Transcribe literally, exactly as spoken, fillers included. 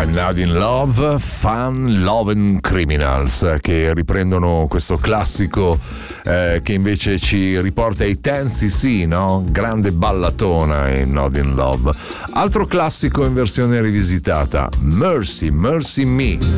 Not in Love, Fun Lovin' Criminals, che riprendono questo classico eh, che invece ci riporta ai ten C C, no? Grande ballatona in Not in Love. Altro classico in versione rivisitata, Mercy, Mercy Me.